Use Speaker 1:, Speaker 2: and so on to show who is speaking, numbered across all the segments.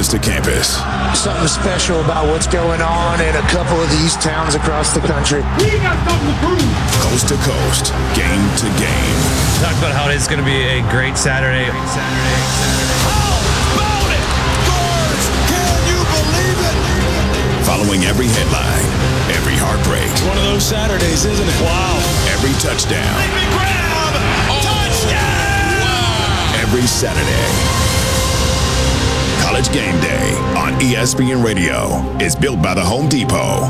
Speaker 1: campus to campus.
Speaker 2: Something special about what's going on in a couple of these towns across the country.
Speaker 3: We got something to prove.
Speaker 1: Coast to coast, game to game.
Speaker 4: Talk about how it's going to be a great Saturday.
Speaker 1: Following every headline, every heartbreak.
Speaker 5: One of those Saturdays, isn't it? Wow.
Speaker 1: Every touchdown.
Speaker 5: Grab! Touchdown!
Speaker 1: Wow. Every Saturday. College Game Day on ESPN Radio is built by the Home Depot.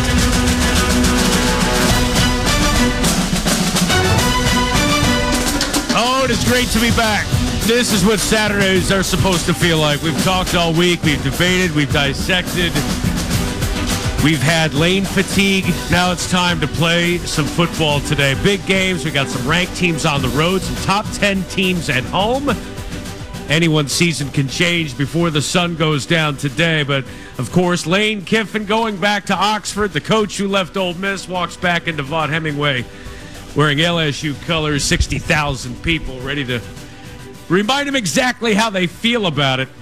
Speaker 6: Oh, it is great to be back. This is what Saturdays are supposed to feel like. We've talked all week. We've debated. We've dissected. We've had lane fatigue. Now it's time to play some football today. Big games. We got some ranked teams on the road, some top 10 teams at home. Anyone's season can change before the sun goes down today. But, of course, Lane Kiffin going back to Oxford. The coach who left Ole Miss walks back into Vaught Hemingway wearing LSU colors. 60,000 people ready to remind him exactly how they feel about it.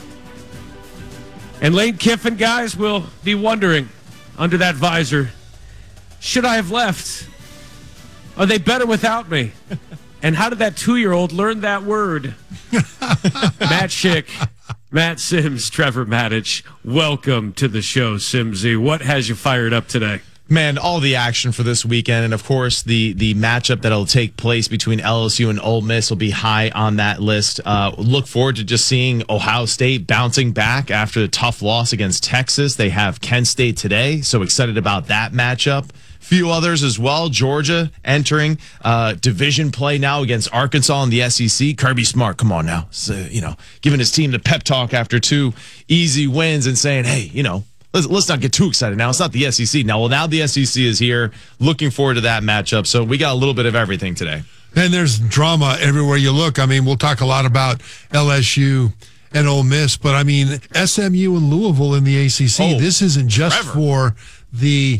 Speaker 6: And Lane Kiffin, guys, will be wondering under that visor, should I have left? Are they better without me? And how did that 2-year-old learn that word? Matt Schick, Matt Sims, Trevor Mattich, welcome to the show, Simsy. What has you fired up today?
Speaker 7: Man, all the action for this weekend, and of course the matchup that'll take place between LSU and Ole Miss will be high on that list. Look forward to just seeing Ohio State bouncing back after the tough loss against Texas. They have Kent State today, so excited about that matchup. Few others as well. Georgia entering division play now against Arkansas in the SEC. Kirby Smart, come on now, so, giving his team the pep talk after 2 easy wins and saying, hey, let's not get too excited now. It's not the SEC. Now the SEC is here. Looking forward to that matchup. So we got a little bit of everything today.
Speaker 8: And there's drama everywhere you look. I mean, we'll talk a lot about LSU and Ole Miss, but I mean, SMU and Louisville in the ACC. This isn't just for the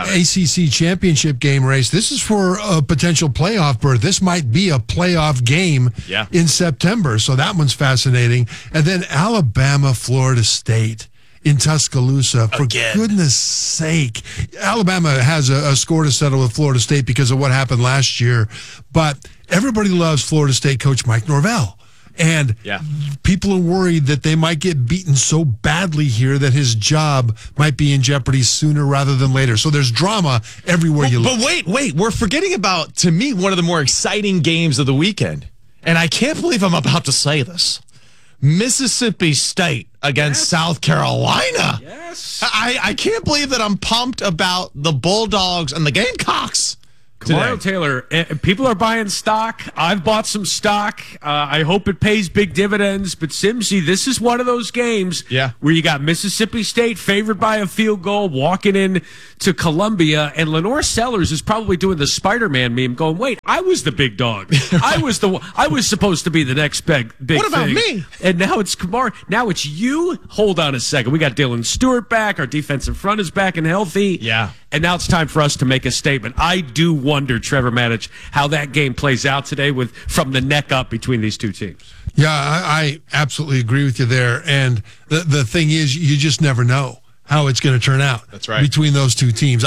Speaker 8: ACC championship game race. This is for a potential playoff berth. This might be a playoff game in September. So that one's fascinating. And then Alabama, Florida State in Tuscaloosa. For goodness sake. Alabama has a score to settle with Florida State because of what happened last year. But everybody loves Florida State coach Mike Norvell. And people are worried that they might get beaten so badly here that his job might be in jeopardy sooner rather than later. So there's drama everywhere you look.
Speaker 7: But wait. We're forgetting about, to me, one of the more exciting games of the weekend. And I can't believe I'm about to say this. Mississippi State against South Carolina.
Speaker 6: Yes.
Speaker 7: I can't believe that I'm pumped about the Bulldogs and the Gamecocks.
Speaker 6: Kamario Taylor, people are buying stock. I've bought some stock. I hope it pays big dividends. But, Simsy, this is one of those games where you got Mississippi State favored by a field goal walking in to Columbia, and Lenore Sellers is probably doing the Spider-Man meme going, wait, I was the big dog. I was supposed to be the next big
Speaker 7: What about
Speaker 6: thing.
Speaker 7: me?
Speaker 6: And now it's Kamar. Now it's you. Hold on a second. We got Dylan Stewart back. Our defensive front is back and healthy.
Speaker 7: Yeah.
Speaker 6: And now it's time for us to make a statement. I do wonder, Trevor Mattich, how that game plays out today from the neck up between these two teams.
Speaker 8: Yeah, I absolutely agree with you there. And the thing is, you just never know how it's going to turn out.
Speaker 7: That's right.
Speaker 8: Between those two teams.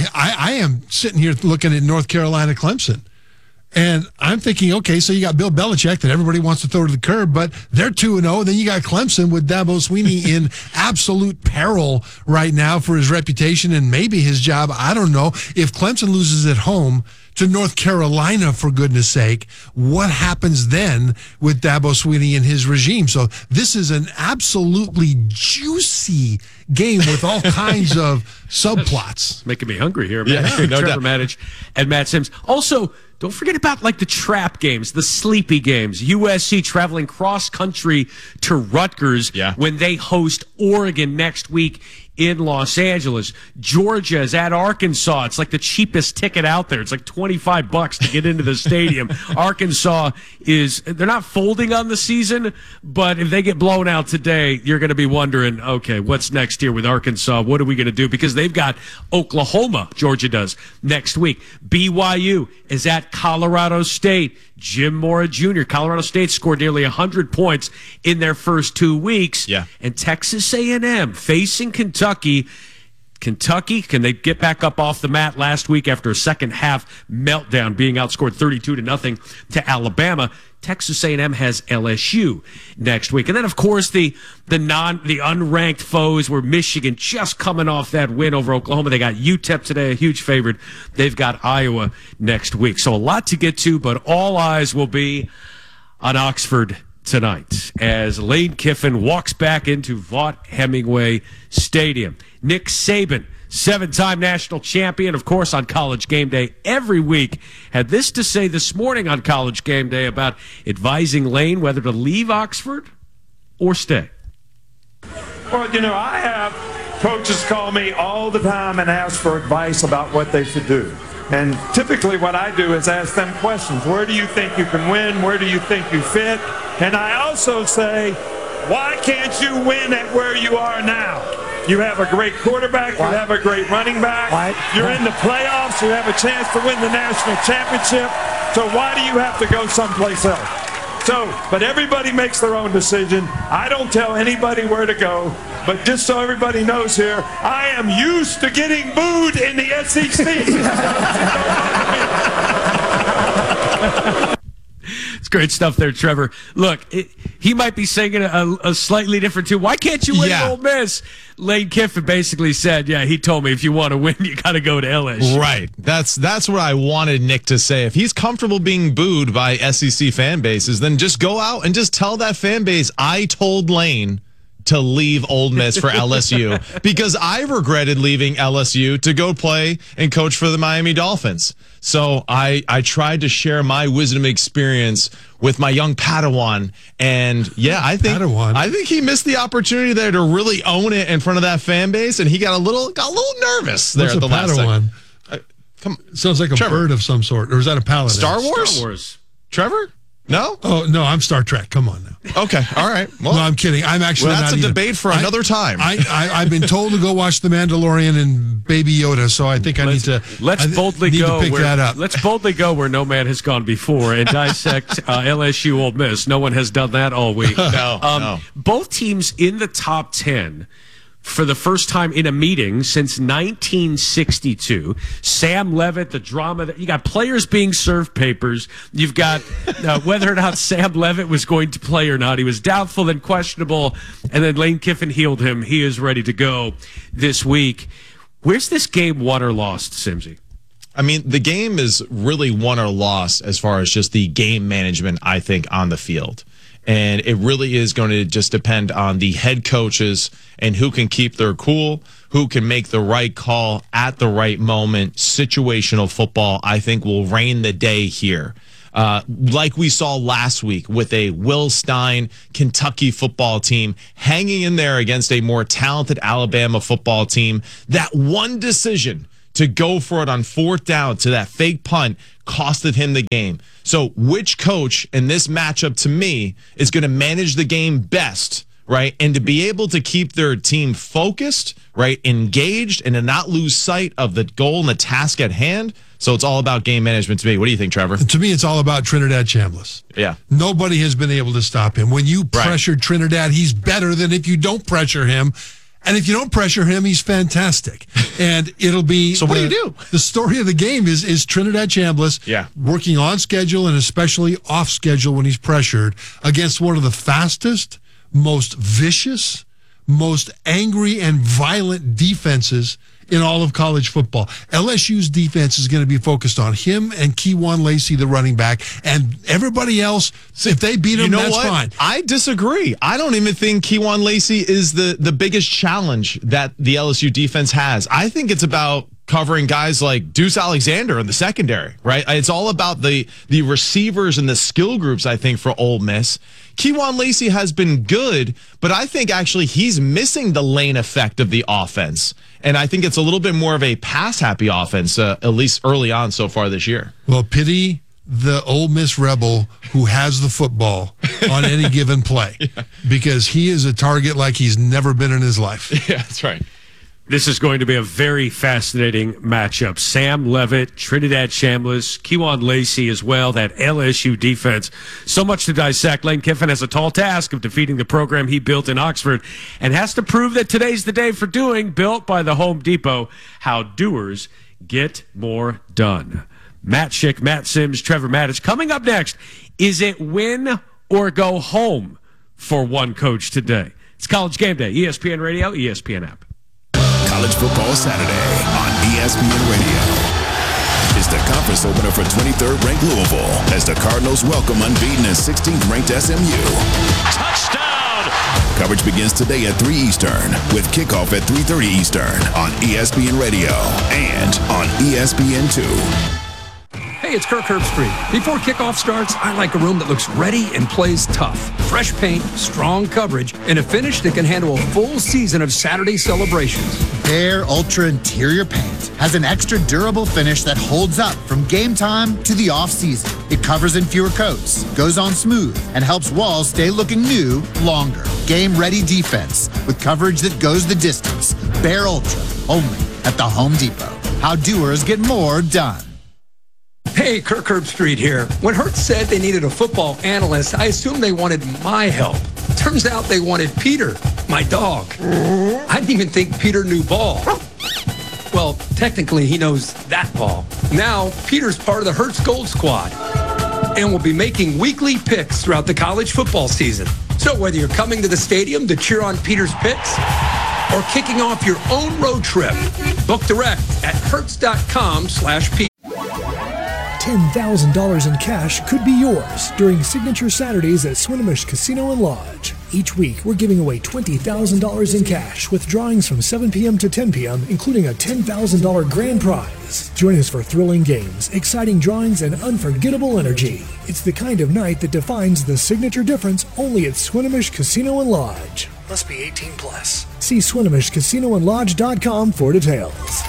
Speaker 8: I am sitting here looking at North Carolina Clemson. And I'm thinking, okay, so you got Bill Belichick that everybody wants to throw to the curb, but they're 2-0. Then you got Clemson with Dabo Swinney in absolute peril right now for his reputation and maybe his job. I don't know. If Clemson loses at home to North Carolina, for goodness sake, what happens then with Dabo Swinney and his regime? So this is an absolutely juicy game with all kinds of subplots.
Speaker 6: Making me hungry here, man. Trevor Mattich and Matt Sims. Also, don't forget about the trap games, the sleepy games. USC traveling cross country to Rutgers when they host Oregon next week in Los Angeles. Georgia is at Arkansas. It's like the cheapest ticket out there. It's like $25 to get into the stadium. Arkansas they're not folding on the season, but if they get blown out today, you're going to be wondering, okay, what's next here with Arkansas? What are we going to do? Because they've got Oklahoma, Georgia does, next week. BYU is at Colorado State. Jim Mora Jr. Colorado State scored nearly 100 points in their first 2 weeks.
Speaker 7: Yeah.
Speaker 6: And Texas A&M facing Kentucky. Kentucky, can they get back up off the mat last week after a second half meltdown, being outscored 32-0 to Alabama? Texas A&M has LSU next week. And then, of course, the unranked foes were Michigan, just coming off that win over Oklahoma. They got UTEP today, a huge favorite. They've got Iowa next week. So a lot to get to, but all eyes will be on Oxford tonight as Lane Kiffin walks back into Vaught-Hemingway Stadium. Nick Saban, 7-time national champion, of course, on College Game Day every week, had this to say this morning on College Game Day about advising Lane whether to leave Oxford or stay.
Speaker 3: Well, I have coaches call me all the time and ask for advice about what they should do. And typically what I do is ask them questions. Where do you think you can win? Where do you think you fit? And I also say, why can't you win at where you are now? You have a great quarterback. You have a great running back. You're in the playoffs. You have a chance to win the national championship. So why do you have to go someplace else? But everybody makes their own decision. I don't tell anybody where to go. But just so everybody knows here, I am used to getting booed in the SEC.
Speaker 6: It's great stuff there, Trevor. Look, he might be singing a slightly different tune. Why can't you win Ole Miss? Lane Kiffin basically said, he told me if you want to win, you got to go to LSU.
Speaker 7: Right. That's what I wanted Nick to say. If he's comfortable being booed by SEC fan bases, then just go out and just tell that fan base, I told Lane to leave Ole Miss for LSU because I regretted leaving LSU to go play and coach for the Miami Dolphins. So I tried to share my wisdom experience with my young Padawan, and I think he missed the opportunity there to really own it in front of that fan base, and he got a little nervous there at the last second.
Speaker 8: Sounds like a bird of some sort, or is that a paladin?
Speaker 7: Star Wars?
Speaker 6: Star Wars.
Speaker 7: Trevor? No?
Speaker 8: Oh, no, I'm Star Trek. Come on now.
Speaker 7: Okay, all right. Well,
Speaker 8: no, I'm kidding. I'm actually
Speaker 7: that's
Speaker 8: not
Speaker 7: a debate for another time.
Speaker 8: I've been told to go watch The Mandalorian and Baby Yoda, so I think I need to pick that up.
Speaker 6: Let's boldly go where no man has gone before and dissect LSU Ole Miss. No one has done that all week.
Speaker 7: No.
Speaker 6: Both teams in the top 10 for the first time in a meeting since 1962. Sam Levitt, the drama. You got players being served papers. You've got whether or not Sam Levitt was going to play or not. He was doubtful, then questionable, and then Lane Kiffin healed him. He is ready to go this week. Where's this game won or lost, Simsy?
Speaker 7: I mean, the game is really won or lost as far as just the game management, I think, on the field. And it really is going to just depend on the head coaches and who can keep their cool, who can make the right call at the right moment. Situational football, I think, will reign the day here. Like we saw last week with a Will Stein Kentucky football team hanging in there against a more talented Alabama football team. That one decision to go for it on 4th down to that fake punt costed him the game. So which coach in this matchup, to me, is going to manage the game best, right? And to be able to keep their team focused, right, engaged, and to not lose sight of the goal and the task at hand. So it's all about game management to me. What do you think, Trevor?
Speaker 8: To me, it's all about Trinidad Chambliss.
Speaker 7: Yeah.
Speaker 8: Nobody has been able to stop him. When you pressure Trinidad, he's better than if you don't pressure him. And if you don't pressure him, he's fantastic. And it'll be...
Speaker 7: So what do you do?
Speaker 8: The story of the game is Trinidad Chambliss working on schedule and especially off schedule when he's pressured against one of the fastest, most vicious, most angry and violent defenses in all of college football. LSU's defense is going to be focused on him and Keywan Lacey, the running back, and everybody else. If they beat him, that's fine.
Speaker 7: I disagree. I don't even think Keywan Lacey is the biggest challenge that the LSU defense has. I think it's about covering guys like Deuce Alexander in the secondary, right? It's all about the receivers and the skill groups, I think, for Ole Miss. Keywan Lacey has been good, but I think actually he's missing the lane effect of the offense. And I think it's a little bit more of a pass-happy offense, at least early on so far this year.
Speaker 8: Well, pity the Ole Miss Rebel who has the football on any given play because he is a target like he's never been in his life.
Speaker 7: Yeah, that's right.
Speaker 6: This is going to be a very fascinating matchup. Sam Levitt, Trinidad Chambliss, Kewan Lacey as well, that LSU defense. So much to dissect. Lane Kiffin has a tall task of defeating the program he built in Oxford and has to prove that today's the day for doing, built by the Home Depot, how doers get more done. Matt Schick, Matt Sims, Trevor Maddich. Coming up next, is it win or go home for one coach today? It's College Game Day, ESPN Radio, ESPN app.
Speaker 1: College Football Saturday on ESPN Radio. It's the conference opener for 23rd ranked Louisville as the Cardinals welcome unbeaten and 16th ranked SMU.
Speaker 5: Touchdown!
Speaker 1: Coverage begins today at 3 Eastern with kickoff at 3:30 Eastern on ESPN Radio and on ESPN2.
Speaker 9: Hey, it's Kirk Herbstreit. Before kickoff starts, I like a room that looks ready and plays tough. Fresh paint, strong coverage, and a finish that can handle a full season of Saturday celebrations.
Speaker 10: Bare Ultra Interior Paint has an extra durable finish that holds up from game time to the off-season. It covers in fewer coats, goes on smooth, and helps walls stay looking new longer. Game-ready defense with coverage that goes the distance. Bare Ultra, only at the Home Depot. How doers get more done.
Speaker 9: Hey, Kirk Herbstreit here. When Hertz said they needed a football analyst, I assumed they wanted my help. Turns out they wanted Peter, my dog. I didn't even think Peter knew ball. Well, technically, he knows that ball. Now, Peter's part of the Hertz Gold Squad and will be making weekly picks throughout the college football season. So whether you're coming to the stadium to cheer on Peter's picks or kicking off your own road trip, book direct at hertz.com/Peter.
Speaker 11: $10,000 in cash could be yours during Signature Saturdays at Swinomish Casino and Lodge. Each week, we're giving away $20,000 in cash with drawings from 7 p.m. to 10 p.m., including a $10,000 grand prize. Join us for thrilling games, exciting drawings, and unforgettable energy. It's the kind of night that defines the signature difference only at Swinomish Casino and Lodge. Must be 18 plus. See SwinomishCasinoandLodge.com for details.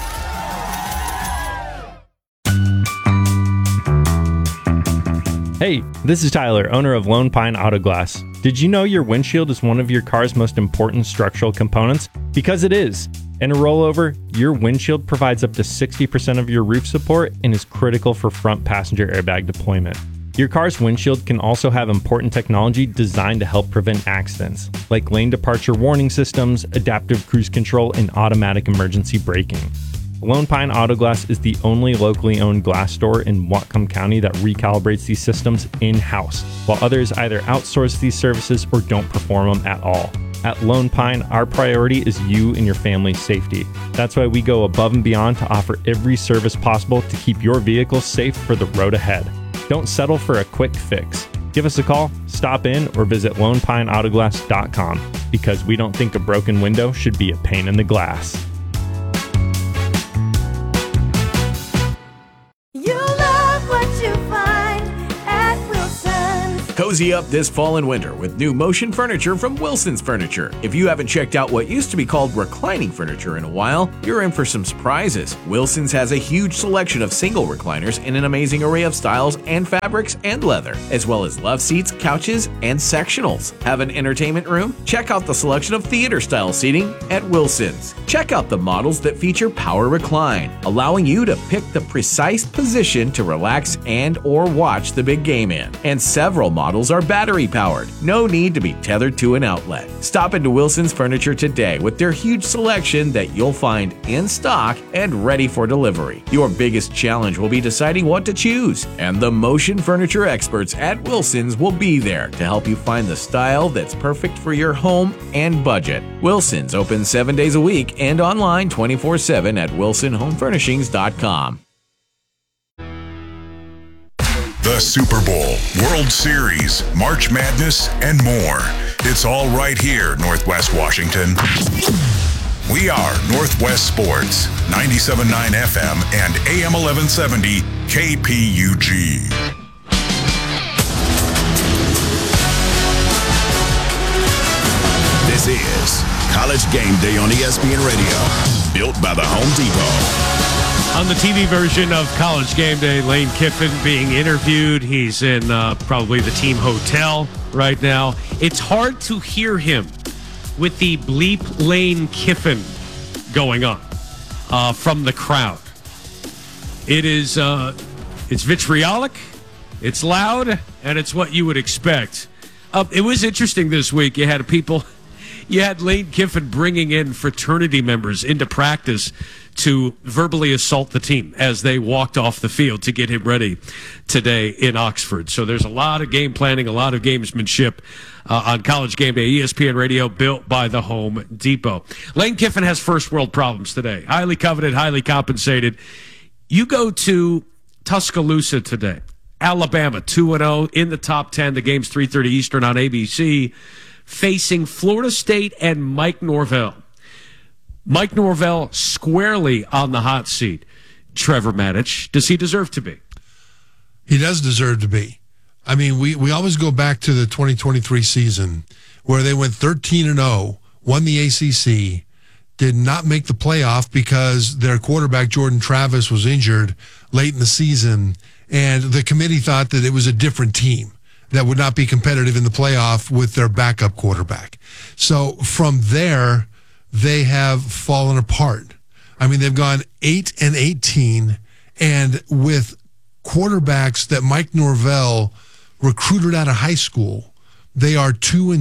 Speaker 12: Hey, this is Tyler, owner of Lone Pine Auto Glass. Did you know your windshield is one of your car's most important structural components? Because it is. In a rollover, your windshield provides up to 60% of your roof support and is critical for front passenger airbag deployment. Your car's windshield can also have important technology designed to help prevent accidents, like lane departure warning systems, adaptive cruise control, and automatic emergency braking. Lone Pine Auto Glass is the only locally owned glass store in Whatcom County that recalibrates these systems in-house, while others either outsource these services or don't perform them at all. At Lone Pine, our priority is you and your family's safety. That's why we go above and beyond to offer every service possible to keep your vehicle safe for the road ahead. Don't settle for a quick fix. Give us a call, stop in, or visit LonePineAutoglass.com, because we don't think a broken window should be a pain in the glass.
Speaker 13: Cozy up this fall and winter with new motion furniture from Wilson's Furniture. If you haven't checked out what used to be called reclining furniture in a while, you're in for some surprises. Wilson's has a huge selection of single recliners in an amazing array of styles and fabrics and leather, as well as love seats, couches, and sectionals. Have an entertainment room? Check out the selection of theater-style seating at Wilson's. Check out the models that feature Power Recline, allowing you to pick the precise position to relax and or watch the big game in. And several models are battery powered. No need to be tethered to an outlet. Stop into Wilson's Furniture today with their huge selection that you'll find in stock and ready for delivery. Your biggest challenge will be deciding what to choose, and the motion furniture experts at Wilson's will be there to help you find the style that's perfect for your home and budget. Wilson's open 7 days a week and online 24/7 at wilsonhomefurnishings.com.
Speaker 14: The Super Bowl, World Series, March Madness, and more. It's all right here, Northwest Washington. We are Northwest Sports, 97.9 FM and AM 1170 KPUG.
Speaker 1: This is College Game Day on ESPN Radio, built by the Home Depot.
Speaker 6: On the TV version of College Game Day, Lane Kiffin being interviewed. He's in probably the team hotel right now. It's hard to hear him with the bleep Lane Kiffin going on from the crowd. It is it's vitriolic, it's loud, and it's what you would expect. It was interesting this week. You had Lane Kiffin bringing in fraternity members into practice to verbally assault the team as they walked off the field to get him ready today in Oxford. So there's a lot of game planning, a lot of gamesmanship on College Game Day. ESPN Radio, built by the Home Depot. Lane Kiffin has first world problems today. Highly coveted, highly compensated. You go to Tuscaloosa today. Alabama, 2-0 in the top 10. The game's 3:30 Eastern on ABC, facing Florida State and Mike Norvell. Mike Norvell squarely on the hot seat. Trevor Matich, does he deserve to be?
Speaker 8: He does deserve to be. I mean, we always go back to the 2023 season where they went 13-0, won the ACC, did not make the playoff because their quarterback, Jordan Travis, was injured late in the season, and the committee thought that it was a different team that would not be competitive in the playoff with their backup quarterback. So from there, they have fallen apart. I mean, they've gone 8-18, and with quarterbacks that Mike Norvell recruited out of high school, they are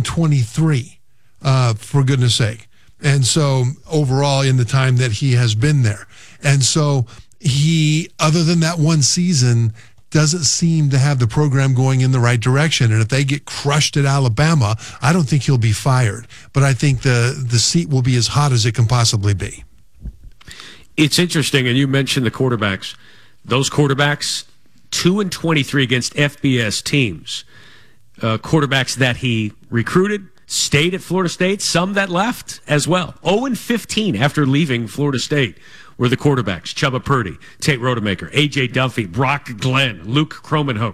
Speaker 8: 2-23, for goodness sake. And so overall in the time that he has been there. And so he, other than that one season, doesn't seem to have the program going in the right direction. And if they get crushed at Alabama, I don't think he'll be fired. But I think the seat will be as hot as it can possibly be.
Speaker 6: It's interesting, and you mentioned the quarterbacks. Those quarterbacks, 2-23 against FBS teams. Quarterbacks that he recruited, stayed at Florida State, some that left as well. 0-15 after leaving Florida State were the quarterbacks. Chubba Purdy, Tate Rodemaker, A.J. Duffy, Brock Glenn, Luke Cromenhoek,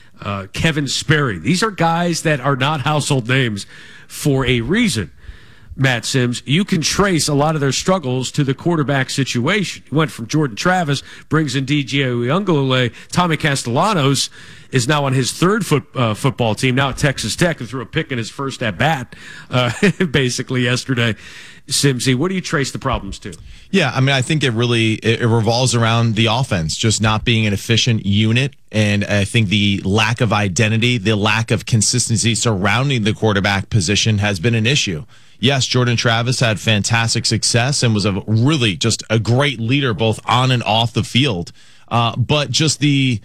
Speaker 6: Kevin Sperry. These are guys that are not household names for a reason. Matt Sims, you can trace a lot of their struggles to the quarterback situation. He went from Jordan Travis, brings in DJ Uiagalelei. Tommy Castellanos is now on his third football team, now at Texas Tech, who threw a pick in his first at-bat basically yesterday. Simsy, what do you trace the problems to?
Speaker 7: Yeah, I mean, I think it revolves around the offense, just not being an efficient unit. And I think the lack of identity, the lack of consistency surrounding the quarterback position has been an issue. Yes, Jordan Travis had fantastic success and was really just a great leader both on and off the field. But just they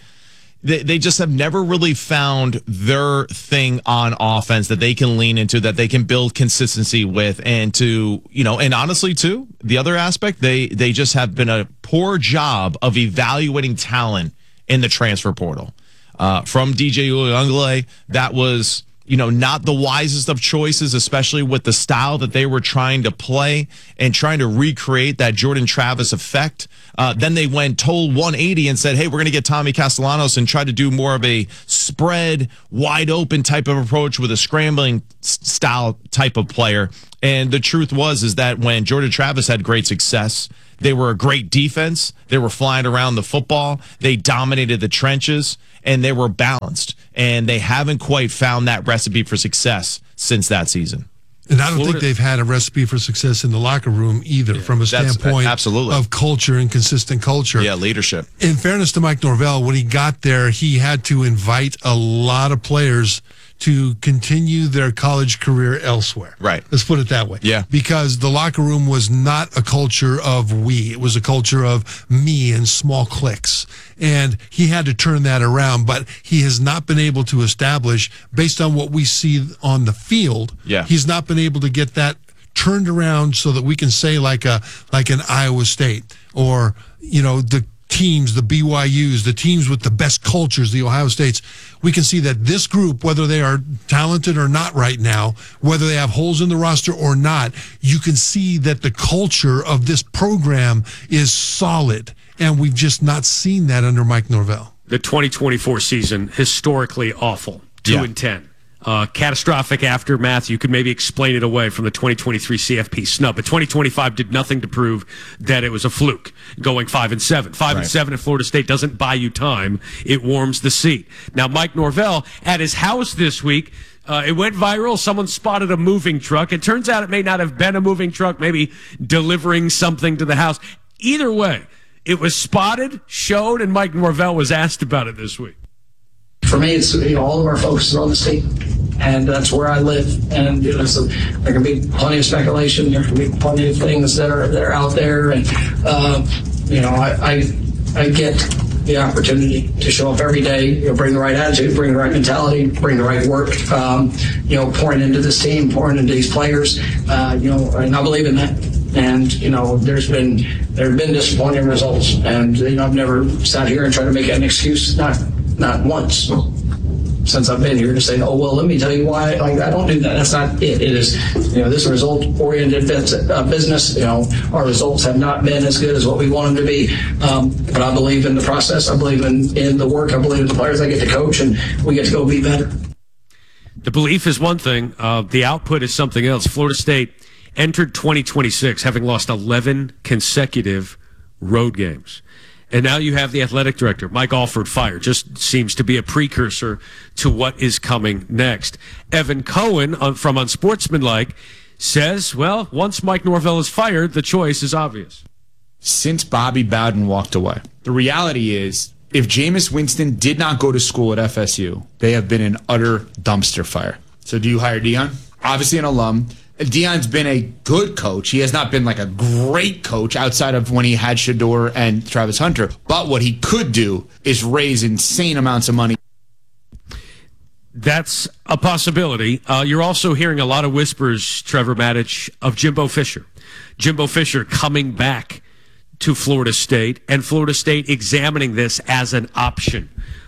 Speaker 7: just have never really found their thing on offense that they can lean into, that they can build consistency with. And and honestly, too, the other aspect, they just have been a poor job of evaluating talent in the transfer portal. From DJ Uiagalelei, that was not the wisest of choices, especially with the style that they were trying to play and trying to recreate that Jordan Travis effect. Then they went total 180 and said, hey, we're going to get Tommy Castellanos and try to do more of a spread, wide open type of approach with a scrambling style type of player. And the truth is that when Jordan Travis had great success, they were a great defense. They were flying around the football. They dominated the trenches, and they were balanced. And they haven't quite found that recipe for success since that season.
Speaker 8: And I don't think they've had a recipe for success in the locker room either, from a standpoint of culture and consistent culture.
Speaker 7: Yeah, leadership.
Speaker 8: In fairness to Mike Norvell, when he got there, he had to invite a lot of players to continue their college career elsewhere.
Speaker 7: Right.
Speaker 8: Let's put it that way.
Speaker 7: Yeah.
Speaker 8: Because the locker room was not a culture of we. It was a culture of me and small cliques. And he had to turn that around, but he has not been able to establish, based on what we see on the field, he's not been able to get that turned around so that we can say like an Iowa State or, the teams, the BYUs, the teams with the best cultures, the Ohio States. We can see that this group, whether they are talented or not right now, whether they have holes in the roster or not, you can see that the culture of this program is solid. And we've just not seen that under Mike Norvell.
Speaker 6: The 2024 season, historically awful. 2-10. Catastrophic aftermath. You could maybe explain it away from the 2023 CFP snub, but 2025 did nothing to prove that it was a fluke. Going 5-7, 5-7 at Florida State doesn't buy you time; it warms the seat. Now, Mike Norvell at his house this week It went viral. Someone spotted a moving truck. It turns out it may not have been a moving truck, maybe delivering something to the house. Either way, it was spotted, showed, and Mike Norvell was asked about it this week.
Speaker 15: For me, it's all of our focus is on the state, and that's where I live. And so there can be plenty of speculation. There can be plenty of things that are out there, and I get the opportunity to show up every day, bring the right attitude, bring the right mentality, bring the right work, pouring into this team, pouring into these players, and I believe in that. And there have been disappointing results, and I've never sat here and tried to make an excuse, not once since I've been here, to say, oh well, let me tell you why. I don't do that. That's not it. It is this result-oriented business. Our results have not been as good as what we want them to be, but I believe in the process. I believe in the work. I believe in the players I get to coach, and we get to go be better.
Speaker 6: The belief is one thing. The output is something else. Florida State entered 2026 having lost 11 consecutive road games. And now you have the athletic director, Mike Alford, fired. Just seems to be a precursor to what is coming next. Evan Cohen from Unsportsmanlike says, well, once Mike Norvell is fired, the choice is obvious.
Speaker 16: Since Bobby Bowden walked away, the reality is, if Jameis Winston did not go to school at FSU, they have been an utter dumpster fire. So do you hire Deion? Obviously an alum. Deion's been a good coach. He has not been like a great coach outside of when he had Shedeur and Travis Hunter. But what he could do is raise insane amounts of money.
Speaker 6: That's a possibility. You're also hearing a lot of whispers, Trevor Maddich, of Jimbo Fisher. Jimbo Fisher coming back to Florida State, and Florida State examining this as an option.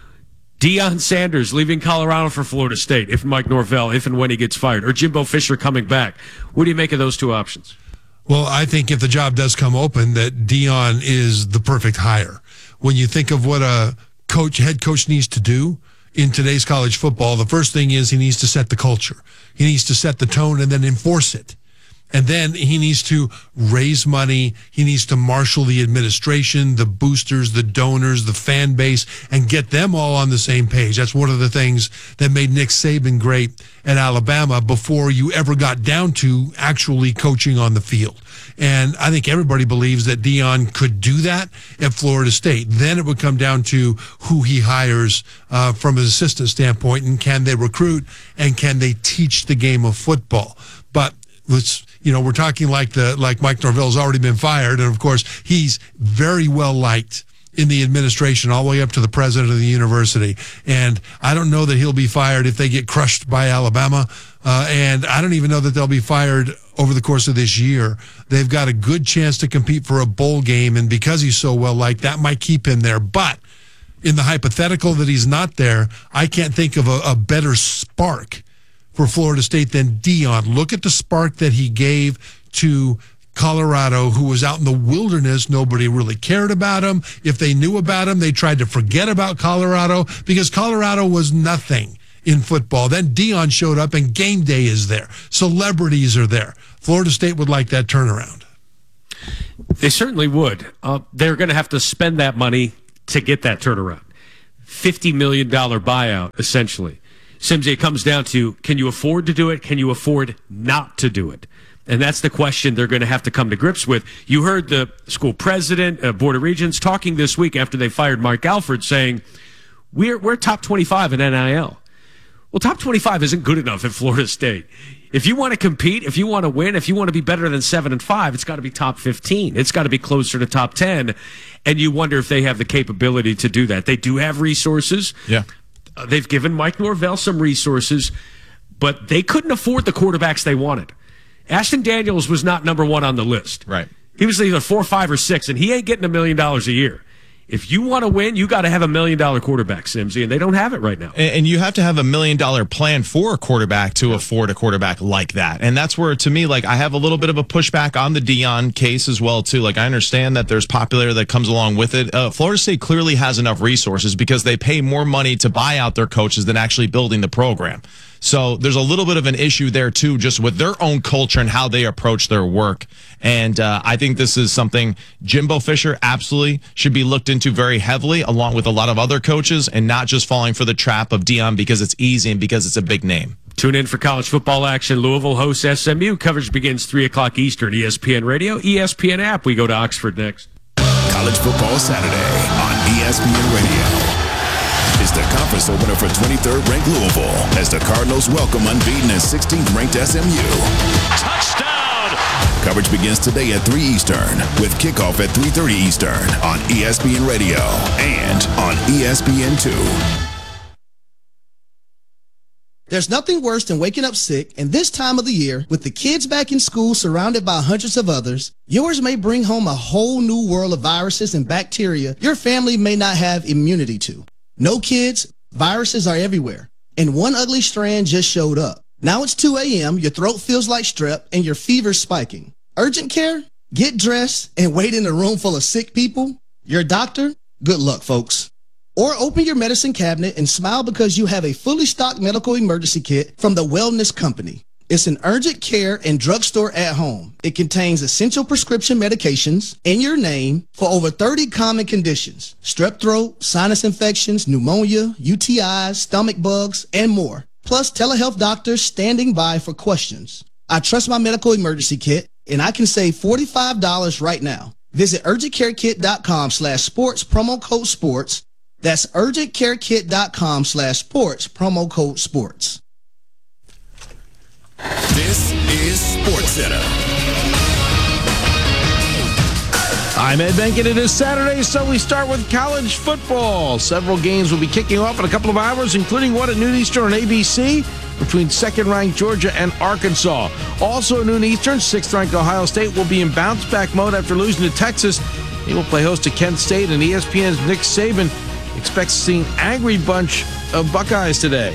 Speaker 6: Deion Sanders leaving Colorado for Florida State, if Mike Norvell, if and when he gets fired, or Jimbo Fisher coming back. What do you make of those two options?
Speaker 8: Well, I think if the job does come open, that Deion is the perfect hire. When you think of what a head coach needs to do in today's college football, the first thing is he needs to set the culture. He needs to set the tone and then enforce it. And then he needs to raise money. He needs to marshal the administration, the boosters, the donors, the fan base, and get them all on the same page. That's one of the things that made Nick Saban great at Alabama before you ever got down to actually coaching on the field. And I think everybody believes that Deion could do that at Florida State. Then it would come down to who he hires from an assistant standpoint, and can they recruit, and can they teach the game of football. But we're talking like Mike Norvell's already been fired, and of course he's very well liked in the administration all the way up to the president of the university. And I don't know that he'll be fired if they get crushed by Alabama, and I don't even know that they'll be fired over the course of this year. They've got a good chance to compete for a bowl game, and because he's so well liked, that might keep him there. But in the hypothetical that he's not there, I can't think of a better spark for Florida State than Deion. Look at the spark that he gave to Colorado, who was out in the wilderness. Nobody really cared about him. If they knew about him, they tried to forget about Colorado because Colorado was nothing in football. Then Deion showed up and game day is there. Celebrities are there. Florida State would like that turnaround.
Speaker 6: They certainly would. They're going to have to spend that money to get that turnaround. $50 million buyout, essentially. Simsy, it comes down to, can you afford to do it? Can you afford not to do it? And that's the question they're going to have to come to grips with. You heard the school president, Board of Regents, talking this week after they fired Mike Alford, saying, we're top 25 in NIL. Well, top 25 isn't good enough at Florida State. If you want to compete, if you want to win, if you want to be better than 7-5, it's got to be top 15. It's got to be closer to top 10. And you wonder if they have the capability to do that. They do have resources.
Speaker 7: Yeah.
Speaker 6: They've given Mike Norvell some resources, but they couldn't afford the quarterbacks they wanted. Ashton Daniels was not number one on the list.
Speaker 7: Right.
Speaker 6: He was either 4, 5, or 6, and he ain't getting $1 million a year. If you want to win, you got to have $1 million quarterback, Simsy, and they don't have it right now.
Speaker 7: And you have to have $1 million plan for a quarterback to afford a quarterback like that. And that's where, to me, I have a little bit of a pushback on the Deion case as well, too. I understand that there's popularity that comes along with it. Florida State clearly has enough resources because they pay more money to buy out their coaches than actually building the program. So there's a little bit of an issue there, too, just with their own culture and how they approach their work. And I think this is something Jimbo Fisher absolutely should be looked into very heavily, along with a lot of other coaches, and not just falling for the trap of Deion because it's easy and because it's a big name.
Speaker 6: Tune in for college football action. Louisville hosts SMU. Coverage begins 3 o'clock Eastern. ESPN Radio, ESPN app. We go to Oxford next.
Speaker 1: College Football Saturday on ESPN Radio. It's the conference opener for 23rd ranked Louisville as the Cardinals welcome unbeaten and 16th ranked SMU.
Speaker 5: Touchdown!
Speaker 1: Coverage begins today at 3 Eastern with kickoff at 3:30 Eastern on ESPN Radio and on ESPN2.
Speaker 17: There's nothing worse than waking up sick, and this time of the year, with the kids back in school surrounded by hundreds of others, yours may bring home a whole new world of viruses and bacteria your family may not have immunity to. No, kids, viruses are everywhere, and one ugly strand just showed up. Now it's 2 a.m., your throat feels like strep, and your fever's spiking. Urgent care? Get dressed and wait in a room full of sick people? Your doctor? Good luck, folks. Or open your medicine cabinet and smile because you have a fully stocked medical emergency kit from the Wellness Company. It's an urgent care and drugstore at home. It contains essential prescription medications in your name for over 30 common conditions: strep throat, sinus infections, pneumonia, UTIs, stomach bugs, and more. Plus telehealth doctors standing by for questions. I trust my medical emergency kit, and I can save $45 right now. Visit urgentcarekit.com/sports, promo code sports. That's urgentcarekit.com/sports, promo code sports.
Speaker 1: This is SportsCenter.
Speaker 18: I'm Ed Benkin. It is Saturday, so we start with college football. Several games will be kicking off in a couple of hours, including one at noon Eastern on ABC between second-ranked Georgia and Arkansas. Also at noon Eastern, 6th-ranked Ohio State will be in bounce-back mode after losing to Texas. He will play host to Kent State, and ESPN's Nick Saban expects to see an angry bunch of Buckeyes today.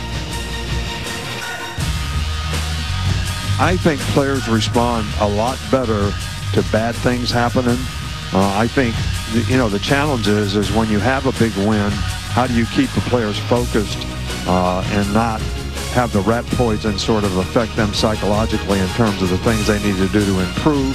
Speaker 19: I think players respond a lot better to bad things happening. I think, the challenge is when you have a big win, how do you keep the players focused and not have the rat poison sort of affect them psychologically in terms of the things they need to do to improve.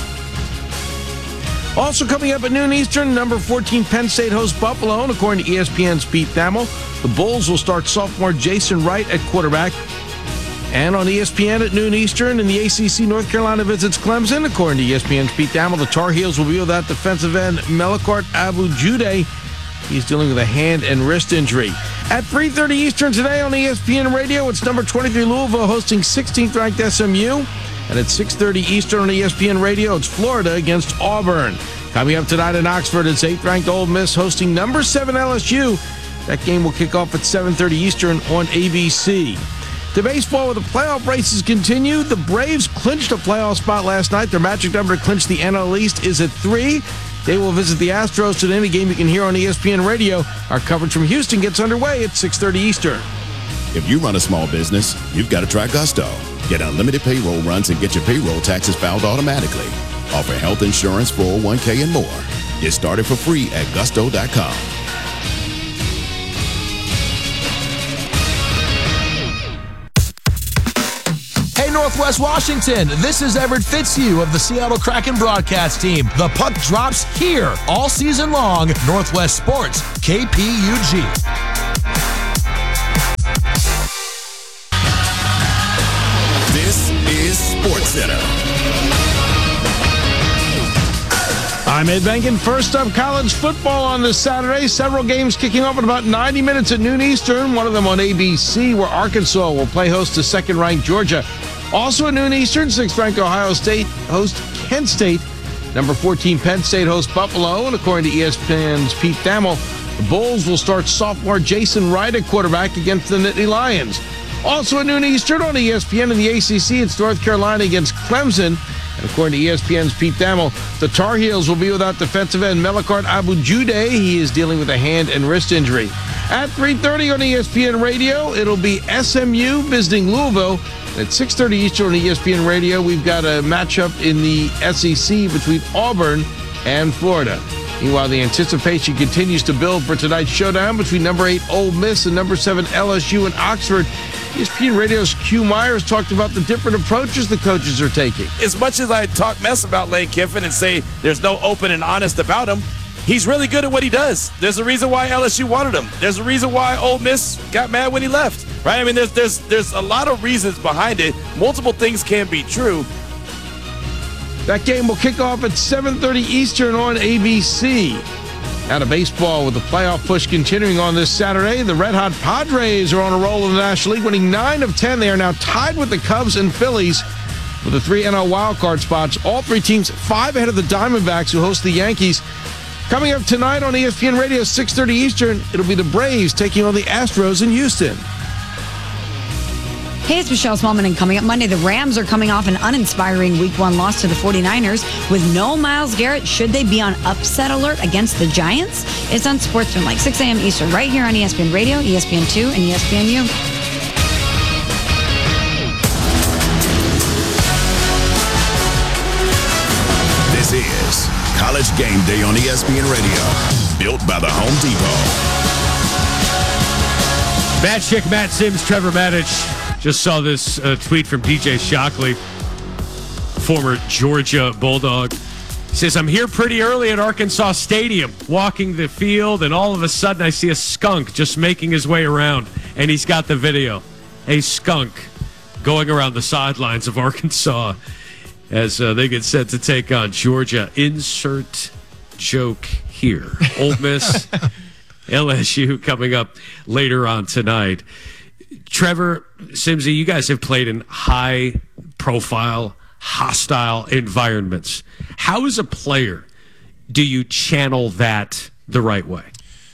Speaker 18: Also coming up at noon Eastern, number 14 Penn State hosts Buffalo, and according to ESPN's Pete Thamel, the Bulls will start sophomore Jason Wright at quarterback. And on ESPN at noon Eastern, in the ACC, North Carolina visits Clemson. According to ESPN's Pete Thamel, the Tar Heels will be without defensive end Melakart Abu-Jude. He's dealing with a hand and wrist injury. At 3:30 Eastern today on ESPN Radio, it's number 23 Louisville hosting 16th-ranked SMU. And at 6:30 Eastern on ESPN Radio, it's Florida against Auburn. Coming up tonight in Oxford, it's 8th-ranked Ole Miss hosting number 7 LSU. That game will kick off at 7:30 Eastern on ABC. To baseball, where the playoff races continue, the Braves clinched a playoff spot last night. Their magic number to clinch the NL East is at 3. They will visit the Astros today in a game you can hear on ESPN Radio. Our coverage from Houston gets underway at 6:30 Eastern.
Speaker 1: If you run a small business, you've got to try Gusto. Get unlimited payroll runs and get your payroll taxes filed automatically. Offer health insurance, 401k, and more. Get started for free at gusto.com.
Speaker 20: Hey, Northwest Washington, this is Everett Fitzhugh of the Seattle Kraken broadcast team. The puck drops here all season long. Northwest Sports, KPUG.
Speaker 1: This is SportsCenter.
Speaker 18: I'm Ed Benkin. First up, college football on this Saturday. Several games kicking off in about 90 minutes at noon Eastern. One of them on ABC, where Arkansas will play host to second-ranked Georgia. Also at noon Eastern, 6th-ranked Ohio State host Kent State. Number 14 Penn State hosts Buffalo. And according to ESPN's Pete Thamel, the Bulls will start sophomore Jason Wright at quarterback against the Nittany Lions. Also at noon Eastern on ESPN in the ACC, it's North Carolina against Clemson. And according to ESPN's Pete Thamel, the Tar Heels will be without defensive end Melakart Abu-Jude. He is dealing with a hand and wrist injury. At 3:30 on ESPN Radio, it'll be SMU visiting Louisville. At 6:30 Eastern on ESPN Radio, we've got a matchup in the SEC between Auburn and Florida. Meanwhile, the anticipation continues to build for tonight's showdown between number 8 Ole Miss and number 7 LSU in Oxford. ESPN Radio's Q Myers talked about the different approaches the coaches are taking.
Speaker 21: As much as I talk mess about Lane Kiffin and say there's no open and honest about him, he's really good at what he does. There's a reason why LSU wanted him. There's a reason why Ole Miss got mad when he left, right? I mean, there's a lot of reasons behind it. Multiple things can be true.
Speaker 18: That game will kick off at 7:30 Eastern on ABC. Out of baseball with the playoff push continuing on this Saturday, the Red Hot Padres are on a roll in the National League, winning 9 of 10. They are now tied with the Cubs and Phillies with the 3 NL wildcard spots. All 3 teams 5 ahead of the Diamondbacks, who host the Yankees. Coming up tonight on ESPN Radio, 6:30 Eastern, it'll be the Braves taking on the Astros in Houston.
Speaker 22: Hey, it's Michelle Smallman, and coming up Monday, the Rams are coming off an uninspiring Week 1 loss to the 49ers with no Myles Garrett. Should they be on upset alert against the Giants? It's on SportsCenter, 6 a.m. Eastern, right here on ESPN Radio, ESPN2, and ESPNU.
Speaker 1: This is College Game Day on ESPN Radio, built by the Home Depot.
Speaker 6: Matt Schick, Matt Sims, Trevor Maddich. Just saw this tweet from DJ Shockley, former Georgia Bulldog. He says, I'm here pretty early at Arkansas Stadium, walking the field, and all of a sudden I see a skunk just making his way around, and he's got the video. A skunk going around the sidelines of Arkansas as they get set to take on Georgia. Insert joke here. Ole Miss, LSU coming up later on tonight. Trevor, Simsy, you guys have played in high-profile, hostile environments. How, as a player, do you channel that the right way?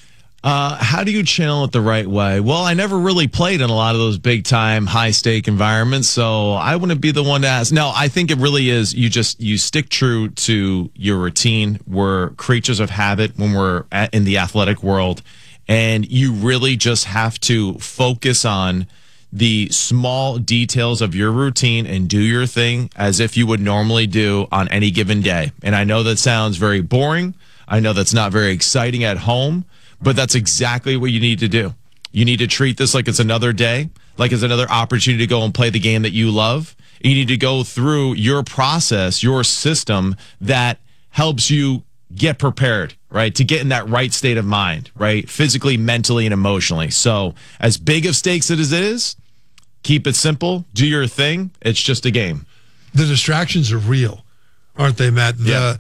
Speaker 7: How do you channel it the right way? Well, I never really played in a lot of those big-time, high-stake environments, so I wouldn't be the one to ask. No, I think it really is you stick true to your routine. We're creatures of habit when we're in the athletic world. And you really just have to focus on the small details of your routine and do your thing as if you would normally do on any given day. And I know that sounds very boring. I know that's not very exciting at home, but that's exactly what you need to do. You need to treat this like it's another day, like it's another opportunity to go and play the game that you love. You need to go through your process, your system that helps you get prepared, right? To get in that right state of mind, right? Physically, mentally, and emotionally. So as big of stakes as it is, keep it simple, do your thing. It's just a game.
Speaker 8: The distractions are real, aren't they, Matt?
Speaker 7: Yeah.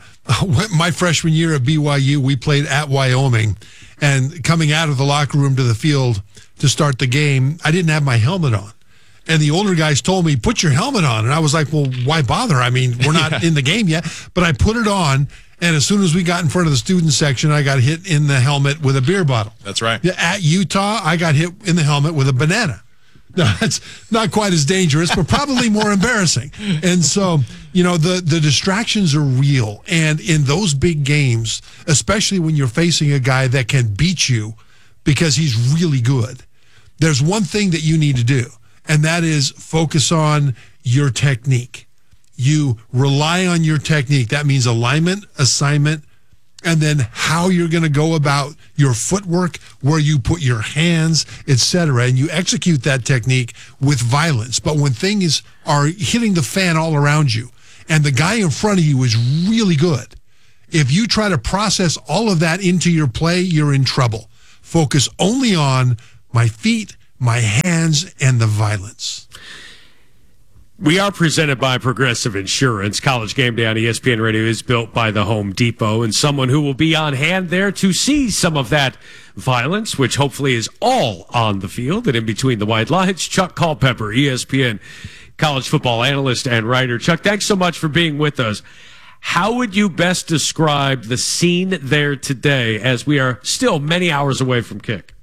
Speaker 8: My freshman year at BYU, we played at Wyoming, and coming out of the locker room to the field to start the game, I didn't have my helmet on. And the older guys told me, put your helmet on. And I was like, well, why bother? I mean, we're not in the game yet. But I put it on, and as soon as we got in front of the student section, I got hit in the helmet with a beer bottle.
Speaker 7: That's right.
Speaker 8: At Utah, I got hit in the helmet with a banana. Now, that's not quite as dangerous, but probably more embarrassing. And so, the distractions are real. And in those big games, especially when you're facing a guy that can beat you because he's really good, there's one thing that you need to do, and that is focus on your technique. You rely on your technique. That means alignment, assignment, and then how you're going to go about your footwork, where you put your hands, etc. And you execute that technique with violence. But when things are hitting the fan all around you, and the guy in front of you is really good, if you try to process all of that into your play, you're in trouble. Focus only on my feet, my hands, and the violence.
Speaker 6: We are presented by Progressive Insurance. College Game Day on ESPN Radio is built by the Home Depot, and someone who will be on hand there to see some of that violence, which hopefully is all on the field and in between the white lines, Chuck Culpepper, ESPN college football analyst and writer. Chuck, thanks so much for being with us. How would you best describe the scene there today as we are still many hours away from kick?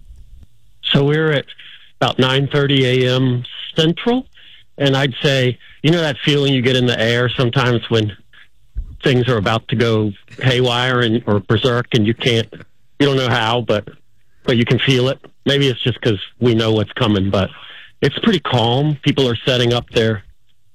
Speaker 23: So we're at about 9:30 a.m. Central. And I'd say, that feeling you get in the air sometimes when things are about to go haywire or berserk, and you don't know how, but you can feel it. Maybe it's just because we know what's coming, but it's pretty calm. People are setting up their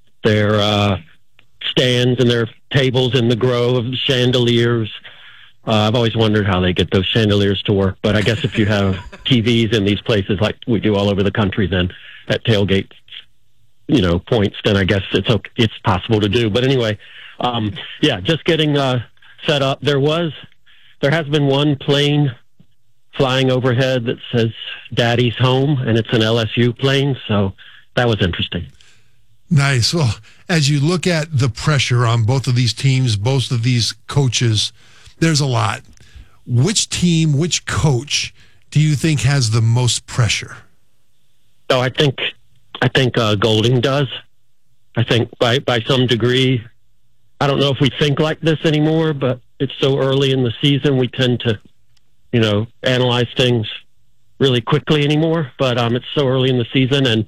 Speaker 23: stands and their tables in the grove, chandeliers. I've always wondered how they get those chandeliers to work, but I guess if you have TVs in these places like we do all over the country, then at tailgates, points, then I guess it's possible to do. But anyway, just getting set up. There was there has been one plane flying overhead that says "Daddy's home," and it's an LSU plane, so that was interesting.
Speaker 8: Nice. Well, as you look at the pressure on both of these teams, both of these coaches, there's a lot. Which team, which coach do you think has the most pressure?
Speaker 23: So I think Golding does. I think by some degree, I don't know if we think like this anymore, but it's so early in the season, we tend to, analyze things really quickly anymore. But it's so early in the season, and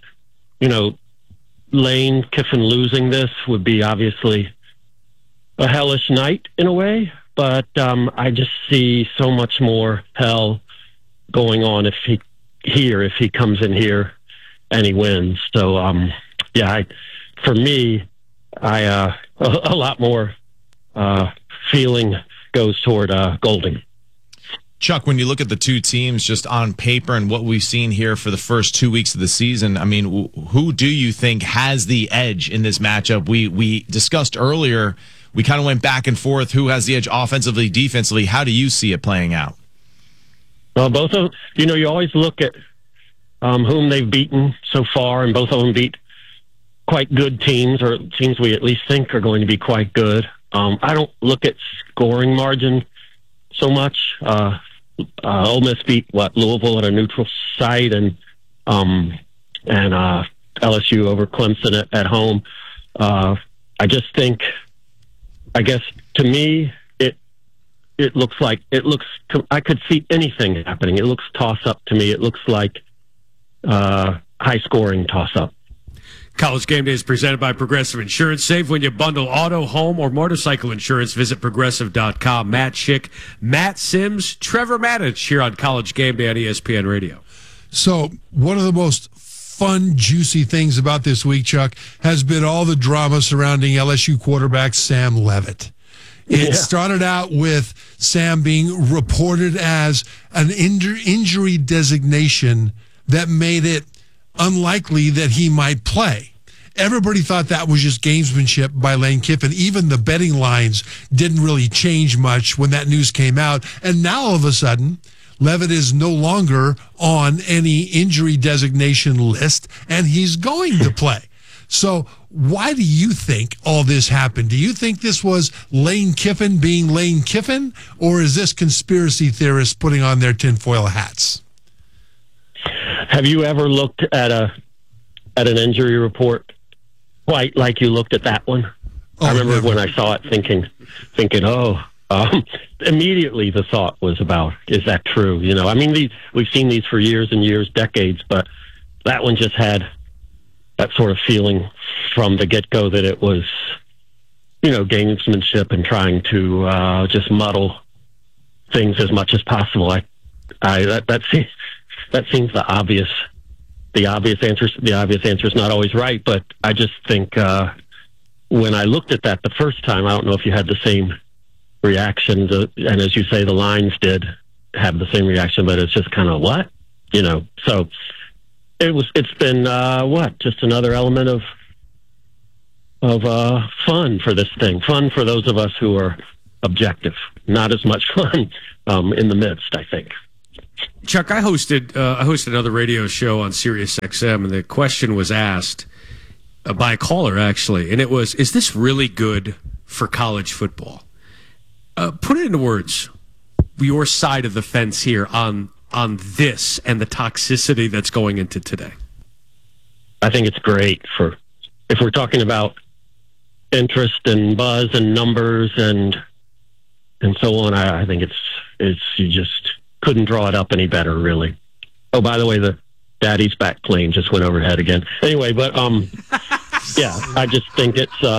Speaker 23: Lane Kiffin losing this would be obviously a hellish night in a way. But I just see so much more hell going on if he comes in here and he wins. So for me, a lot more feeling goes toward Golding.
Speaker 7: Chuck, when you look at the two teams just on paper and what we've seen here for the first 2 weeks of the season, I mean, who do you think has the edge in this matchup? We discussed earlier, we kind of went back and forth, who has the edge offensively, defensively. How do you see it playing out?
Speaker 23: Well, both of you always look at whom they've beaten so far, and both of them beat quite good teams, or teams we at least think are going to be quite good. I don't look at scoring margin so much. Ole Miss beat Louisville at a neutral site, and LSU over Clemson at home. I just think, I guess to me, it looks I could see anything happening. It looks toss up to me. It looks like high scoring toss up.
Speaker 6: College Game Day is presented by Progressive Insurance. Save when you bundle auto, home, or motorcycle insurance. Visit Progressive.com. Matt Schick, Matt Sims, Trevor Mattich here on College Game Day on ESPN Radio.
Speaker 8: So one of the most fun, juicy things about this week, Chuck, has been all the drama surrounding LSU quarterback Sam Leavitt. It started out with Sam being reported as an injury designation that made it unlikely that he might play. Everybody thought that was just gamesmanship by Lane Kiffin. Even the betting lines didn't really change much when that news came out. And now all of a sudden, Leavitt is no longer on any injury designation list, and he's going to play. So why do you think all this happened? Do you think this was Lane Kiffin being Lane Kiffin, or is this conspiracy theorists putting on their tinfoil hats?
Speaker 23: Have you ever looked at an injury report quite like you looked at that one? I remember when I saw it thinking, immediately the thought was about, is that true? I mean, we've seen these for years and years, decades, but that one just had that sort of feeling from the get-go that it was, gamesmanship and trying to just muddle things as much as possible. That seems the obvious answer. The obvious answer is not always right, but I just think when I looked at that the first time, I don't know if you had the same reaction. And as you say, the lines did have the same reaction, but it's just kind of what, So it's been just another element of fun for this thing. Fun for those of us who are objective. Not as much fun in the midst, I think.
Speaker 6: Chuck, I hosted another radio show on Sirius XM, and the question was asked by a caller, actually, and it was, is this really good for college football? Put it into words, your side of the fence here on this and the toxicity that's going into today.
Speaker 23: I think it's great if we're talking about interest and buzz and numbers and so on. I think it's you just couldn't draw it up any better, really. Oh, by the way, the Daddy's back plane just went overhead again. Anyway, but I just think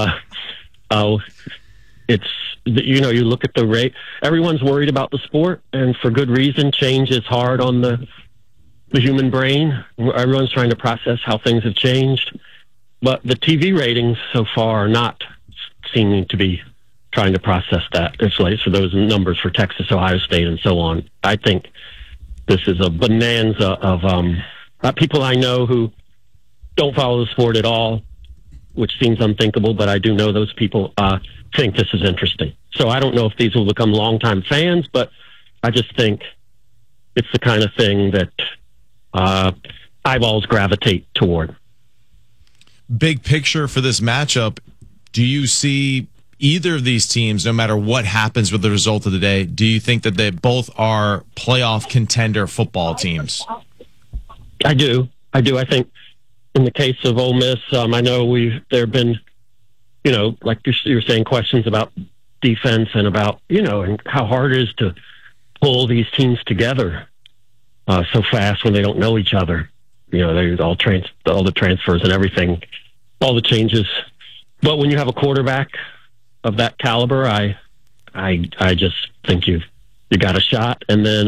Speaker 23: you look at the rate. Everyone's worried about the sport, and for good reason. Change is hard on the human brain. Everyone's trying to process how things have changed, but the TV ratings so far are not seeming to be trying to process that. It's like for those numbers for Texas, Ohio State, and so on. I think this is a bonanza of people I know who don't follow the sport at all, which seems unthinkable, but I do know those people. think this is interesting. So I don't know if these will become longtime fans, but I just think it's the kind of thing that eyeballs gravitate toward.
Speaker 7: Big picture for this matchup, do you see either of these teams, no matter what happens with the result of the day, do you think that they both are playoff contender football teams?
Speaker 23: I do. I think in the case of Ole Miss, I know there have been, like you're saying, questions about defense and about, and how hard it is to pull these teams together so fast when they don't know each other. There's all the transfers and everything, all the changes. But when you have a quarterback of that caliber, I just think you got a shot. And then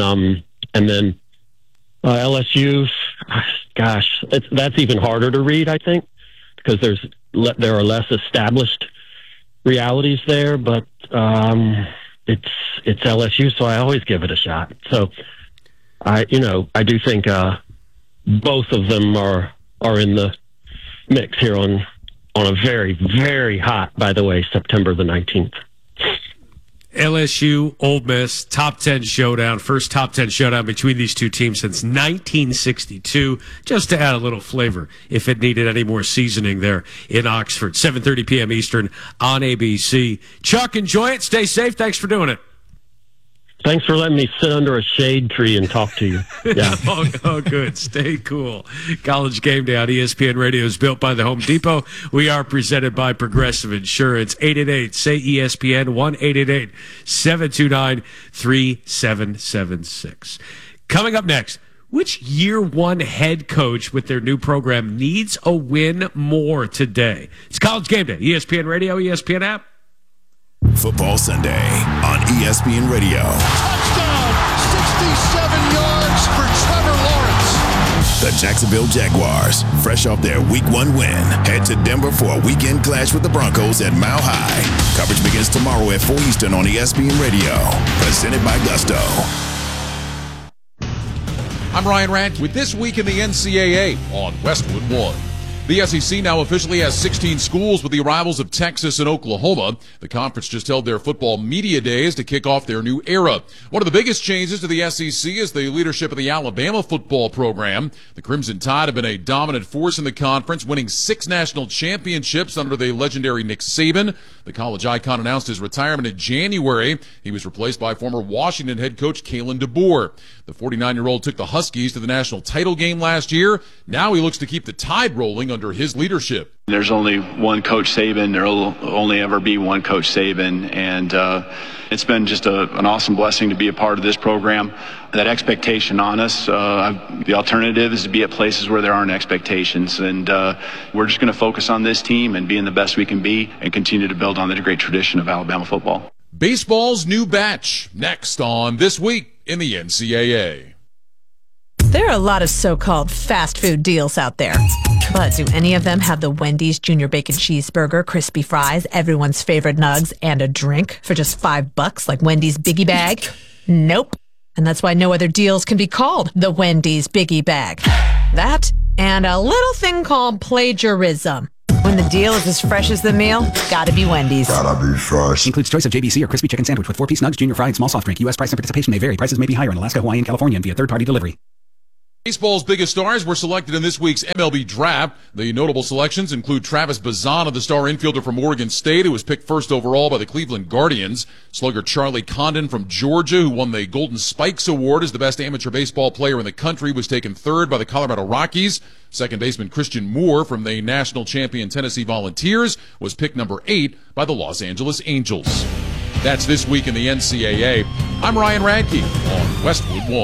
Speaker 23: LSU, gosh, that's even harder to read, I think, because there are less established realities there. But it's LSU, so I always give it a shot. So I do think both of them are in the mix here on a very, very hot, by the way, September the 19th.
Speaker 6: LSU, Ole Miss, top 10 showdown, first top 10 showdown between these two teams since 1962, just to add a little flavor if it needed any more seasoning there in Oxford. 7:30 p.m. Eastern on ABC. Chuck, enjoy it. Stay safe. Thanks for doing it.
Speaker 23: Thanks for letting me sit under a shade tree and talk to you. Yeah.
Speaker 6: oh, good. Stay cool. College Game Day on ESPN Radio is built by the Home Depot. We are presented by Progressive Insurance. 888-SAY-ESPN, 1-888-729-3776. Coming up next, which year one head coach with their new program needs a win more today? It's College Game Day. ESPN Radio, ESPN app.
Speaker 1: Football Sunday on ESPN Radio.
Speaker 2: Touchdown! 67 yards for Trevor Lawrence.
Speaker 1: The Jacksonville Jaguars, fresh off their Week 1 win, head to Denver for a weekend clash with the Broncos at Mile High. Coverage begins tomorrow at 4 Eastern on ESPN Radio. Presented by Gusto.
Speaker 3: I'm Ryan Radke with This Week in the NCAA on Westwood One. The SEC now officially has 16 schools with the arrivals of Texas and Oklahoma. The conference just held their football media days to kick off their new era. One of the biggest changes to the SEC is the leadership of the Alabama football program. The Crimson Tide have been a dominant force in the conference, winning 6 national championships under the legendary Nick Saban. The college icon announced his retirement in January. He was replaced by former Washington head coach Kalen DeBoer. The 49-year-old took the Huskies to the national title game last year. Now he looks to keep the Tide rolling under his leadership.
Speaker 4: There's only one Coach Saban. There will only ever be one Coach Saban. And it's been just an awesome blessing to be a part of this program. That expectation on us, the alternative is to be at places where there aren't expectations. And we're just going to focus on this team and being the best we can be and continue to build on the great tradition of Alabama football.
Speaker 3: Baseball's new batch, next on This Week in the NCAA.
Speaker 24: There are a lot of so-called fast food deals out there. But do any of them have the Wendy's Junior Bacon Cheeseburger, crispy fries, everyone's favorite nugs, and a drink for just $5 like Wendy's Biggie Bag? Nope. And that's why no other deals can be called the Wendy's Biggie Bag. That and a little thing called plagiarism. When the deal is as fresh as the meal, gotta be Wendy's.
Speaker 25: Gotta be fresh. Includes choice of JBC or crispy chicken sandwich with 4-piece nugs, junior fried, small soft drink. U.S. price and participation may vary. Prices may be higher in Alaska, Hawaii, and California and via third-party delivery.
Speaker 3: Baseball's biggest stars were selected in this week's MLB draft. The notable selections include Travis Bazzana, the star infielder from Oregon State, who was picked first overall by the Cleveland Guardians. Slugger Charlie Condon from Georgia, who won the Golden Spikes Award as the best amateur baseball player in the country, was taken third by the Colorado Rockies. Second baseman Christian Moore from the national champion Tennessee Volunteers was picked number 8 by the Los Angeles Angels. That's This Week in the NCAA. I'm Ryan Radke on Westwood One.